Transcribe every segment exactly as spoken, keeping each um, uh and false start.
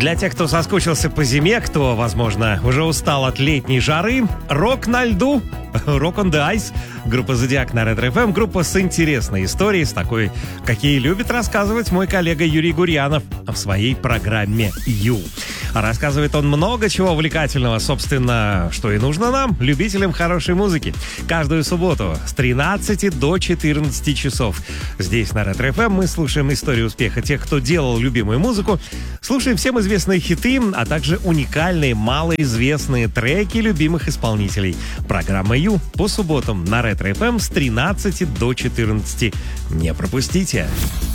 Для тех, кто соскучился по зиме, кто, возможно, уже устал от летней жары, рок на льду, Rock on the Ice, группа «Зодиак» на Ретро эф эм, группа с интересной историей, с такой, какие любит рассказывать мой коллега Юрий Гурьянов в своей программе «Ю». Рассказывает он много чего увлекательного, собственно, что и нужно нам, любителям хорошей музыки. Каждую субботу с тринадцати до четырнадцати часов здесь на Ретро эф эм мы слушаем историю успеха тех, кто делал любимую музыку, слушаем всем известные хиты, а также уникальные, малоизвестные треки любимых исполнителей. Программа «Ю» по субботам на Ретро эф эм с тринадцати до четырнадцати. Не пропустите.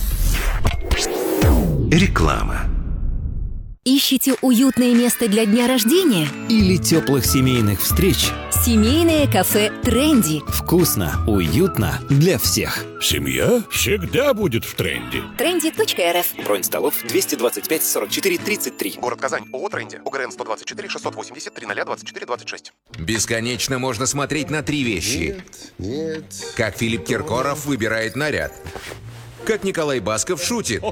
Реклама. Ищите уютное место для дня рождения? Или теплых семейных встреч? Семейное кафе «Тренди». Вкусно, уютно для всех. Семья всегда будет в тренде. тренди точка эр эф. Бронь столов двести двадцать пять сорок четыре тридцать три. Город Казань. ООО «Тренди». ОГРН сто двадцать четыре шестьсот восемьдесят три ноль двадцать четыре двадцать шесть. Бесконечно можно смотреть на три вещи. Нет, нет. Как Филипп Киркоров выбирает наряд. Как Николай Басков шутит.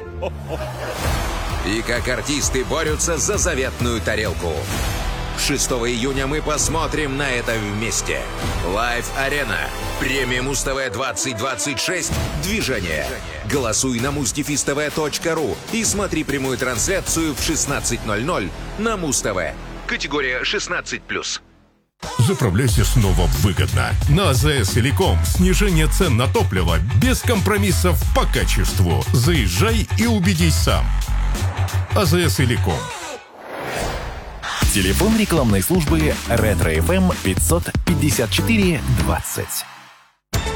И как артисты борются за заветную тарелку. шестого июня мы посмотрим на это вместе. Live Arena. Премия Муз-ТВ двадцать двадцать шесть. Движение. Голосуй на муз дефис тэ вэ точка ру и смотри прямую трансляцию в шестнадцать ноль ноль на Муз-ТВ. Категория шестнадцать плюс. Заправляйся снова выгодно. На АЗС Телеком снижение цен на топливо без компромиссов по качеству. Заезжай и убедись сам. АЗС Телеком. Телефон рекламной службы Ретро эф эм пятьсот пятьдесят четыре двадцать.